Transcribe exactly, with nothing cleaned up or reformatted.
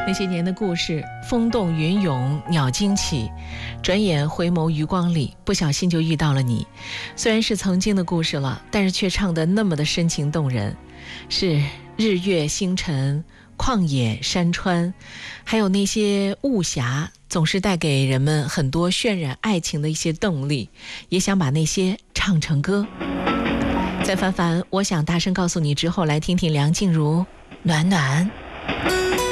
那些年的故事，风动云涌，鸟惊起，转眼回眸余光里，不小心就遇到了你。虽然是曾经的故事了，但是却唱得那么的深情动人。是日月星辰、旷野山川，还有那些雾霞，总是带给人们很多渲染爱情的一些动力，也想把那些唱成歌。在凡凡我想大声告诉你之后，来听听梁静茹暖暖。